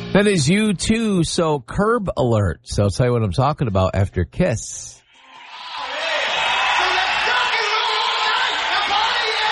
That is U2, so Curb Alert. So I'll tell you what I'm talking about after Kiss.